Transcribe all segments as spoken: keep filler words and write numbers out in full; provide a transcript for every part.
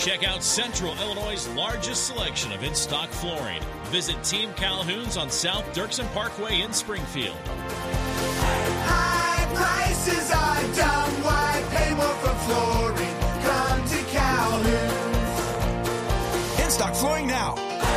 Check out Central Illinois' largest selection of in-stock flooring. Visit Team Calhoun's on South Dirksen Parkway in Springfield. High prices are dumb. Why pay more for flooring? Come to Calhoun's. In-stock flooring now.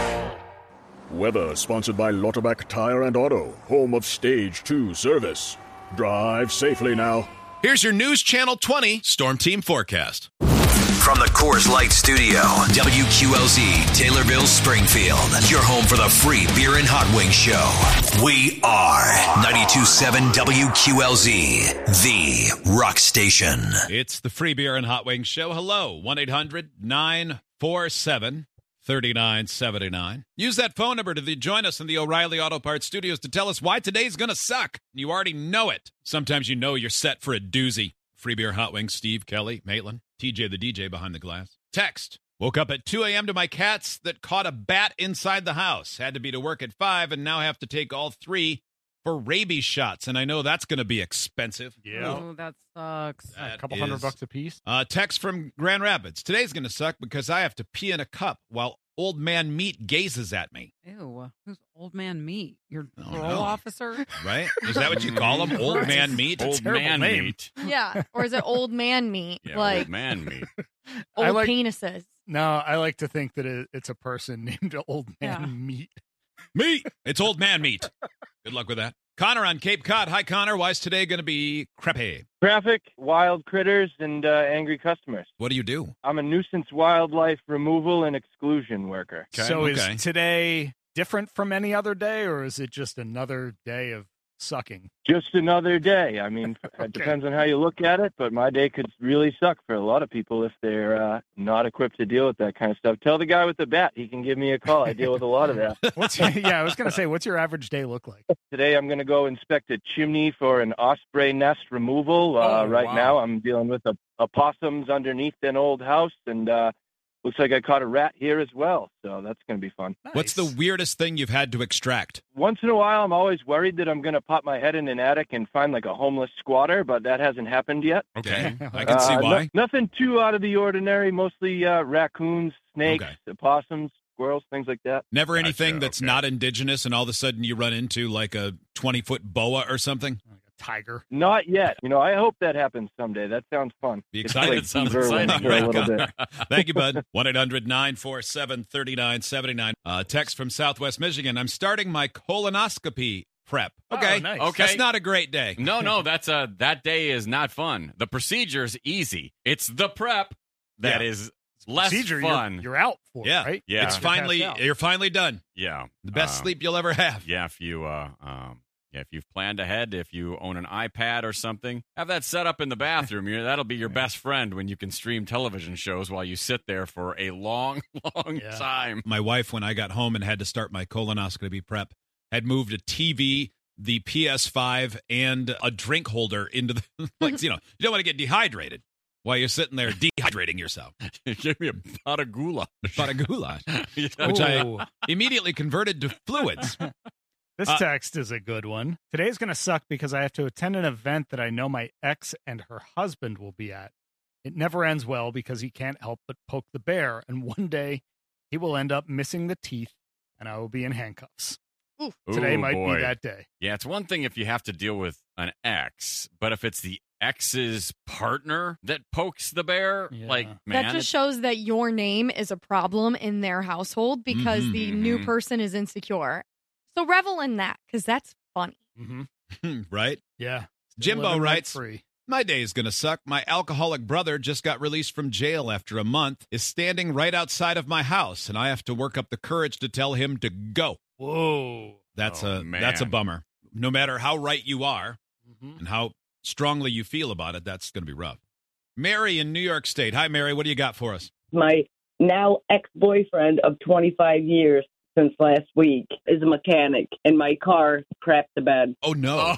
Weather sponsored by Lauterbach Tire and Auto, home of Stage two service. Drive safely now. Here's your News Channel twenty Storm Team forecast. From the Coors Light Studio, W Q L Z, Taylorville, Springfield. Your home for the free beer and hot wing show. We are ninety-two point seven W Q L Z, the rock station. It's the free beer and hot wing show. Hello, one eight hundred nine four seven three nine seven nine. Use that phone number to join us in the O'Reilly Auto Parts studios to tell us why today's going to suck. You already know it. Sometimes you know you're set for a doozy. Free beer, hot wings, Steve, Kelly, Maitland, T J the D J behind the glass. Text. Woke up at two a.m. to my cats that caught a bat inside the house. Had to be to work at five and now have to take all three for rabies shots. And I know that's going to be expensive. Yeah. Oh, that sucks. That a couple is, hundred bucks a piece. Uh, text from Grand Rapids. Today's going to suck because I have to pee in a cup while old man meat gazes at me. Ew. Who's old man meat? Your Oh, parole no. officer? Right? Is that what you call him? Old man meat? Old man name. meat. Yeah, or is it old man meat? Yeah, like old man meat. old I like- penises. No, I like to think that it, it's a person named Old Man Yeah. Meat. Meat. It's old man meat. Good luck with that. Connor on Cape Cod. Hi, Connor. Why is today going to be crappy? Traffic, wild critters, and uh, angry customers. What do you do? I'm a nuisance wildlife removal and exclusion worker. Okay, So okay. is today different from any other day, or is it just another day of sucking? Just another day. I mean, Okay. it depends on how you look at it, but my day could really suck for a lot of people if they're uh, not equipped to deal with that kind of stuff. Tell the guy with the bat he can give me a call. I deal with a lot of that. What's yeah, I was going to say, what's your average day look like? Today I'm going to go inspect a chimney for an osprey nest removal. Uh, Oh, right wow. now I'm dealing with a, a possums underneath an old house, and uh, looks like I caught a rat here as well, so that's going to be fun. What's the Nice. weirdest thing you've had to extract? Once in a while, I'm always worried that I'm going to pop my head in an attic and find like a homeless squatter, but that hasn't happened yet. Okay. I can see Uh, no- why. nothing too out of the ordinary, mostly uh, raccoons, snakes, Okay. opossums, squirrels, things like that. Never anything Gotcha, that's okay. not indigenous and all of a sudden you run into like a twenty-foot boa or something? Like a tiger. Not yet. You know, I hope that happens someday. That sounds fun. Be It's excited. like It sounds Beaver exciting. for a little bit. Thank you, bud. one eight hundred nine four seven three nine seven nine. Uh, text from Southwest Michigan. I'm starting my colonoscopy prep. Okay. Oh, nice. Okay. That's not a great day. No, no, that's uh that day is not fun. The procedure's easy. It's the prep that Yeah. is less Procedure, you're- fun. You're, out for, Yeah. right? Yeah. It's You're finally, passed out. you're finally done. yeah. The best Um, sleep you'll ever have. Yeah, if you uh um yeah, if you've planned ahead, if you own an iPad or something, have that set up in the bathroom. You're, that'll be your best friend when you can stream television shows while you sit there for a long, long Yeah. time. My wife, when I got home and had to start my colonoscopy prep, had moved a T V, the P S five, and a drink holder into the, like, you know, you don't want to get dehydrated while you're sitting there dehydrating yourself. Give me a pot of goulash. Pot of goulash, Yeah. which Ooh. I immediately converted to fluids. This Uh, text is a good one. Today's going to suck because I have to attend an event that I know my ex and her husband will be at. It never ends well because he can't help but poke the bear, and one day he will end up missing the teeth, and I will be in handcuffs. Today Ooh, might boy. be that day. Yeah, it's one thing if you have to deal with an ex, but if it's the ex's partner that pokes the bear, Yeah. like, man, that just it's- shows that your name is a problem in their household because Mhm, the new mhm. person is insecure. So revel in that because that's funny. Mm-hmm. Right? Yeah. Jimbo Living writes, rent-free. My day is going to suck. My alcoholic brother just got released from jail after a month, is standing right outside of my house, and I have to work up the courage to tell him to go. Whoa. That's Oh, a man. that's a bummer. No matter how right you are Mhm. and how strongly you feel about it, that's going to be rough. Mary in New York State. Hi, Mary. What do you got for us? My now ex-boyfriend of twenty-five years since last week is a mechanic, and my car crapped the bed. Oh, no.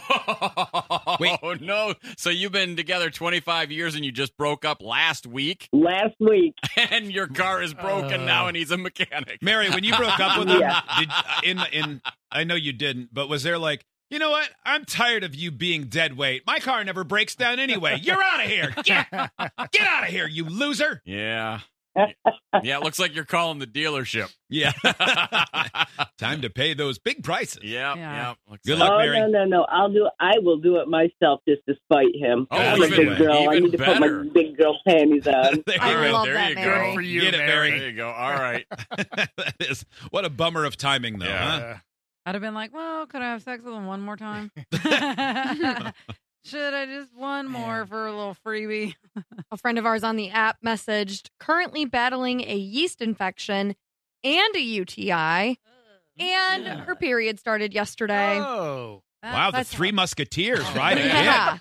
Oh, Wait. no. So you've been together twenty-five years and you just broke up last week, Last week, and your car is broken Uh. now and he's a mechanic. Mary, when you broke up with him, Yeah. did, in, in, I know you didn't, but was there like, you know what? I'm tired of you being dead weight. My car never breaks down anyway. You're out of here. Get, get out of here, you loser. Yeah. Yeah, it looks like you're calling the dealership. Yeah. Time to pay those big prices. Yeah, Yeah. yeah. Looks Good like- luck, Oh Mary. no, no, no! I'll do. I will do it myself just to spite him. Oh, I'm a even- big girl. I even need to put better. my big girl panties on. There you I go. love there that, you Mary. go. For you, Get it, Mary. There you go. All right. That is, what a bummer of timing, though, Yeah. huh? Uh, I'd have been like, well, could I have sex with him one more time? Should I just one more for a little freebie? A friend of ours on the app messaged, currently battling a yeast infection and a U T I, and Yeah. her period started yesterday. Oh. That- Wow, the that's Three how- Musketeers, Oh, right? Yeah.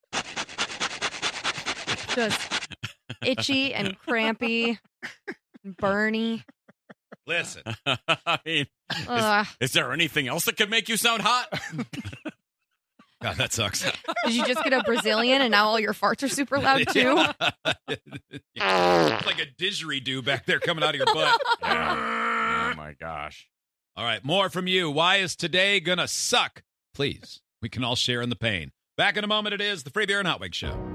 Just itchy and crampy, and burny. Listen. I mean, is, Ugh. is there anything else that could make you sound hot? God, that sucks. Did you just get a Brazilian and now all your farts are super loud too? Yeah. Like a didgeridoo back there coming out of your butt. Yeah. Oh, my gosh. All right, more from you. Why is today gonna suck? Please, we can all share in the pain. Back in a moment, it is the Free Beer and Hot Wings Show.